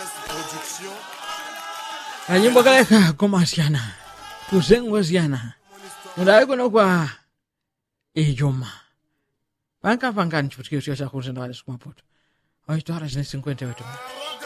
kanyimbo kaleka komasiyana kuzengoziyana mudayi kuno kwa ijuma pankapangani chiputikizo chakunzenda wale sikumapoto 8 horas e 58 minutos.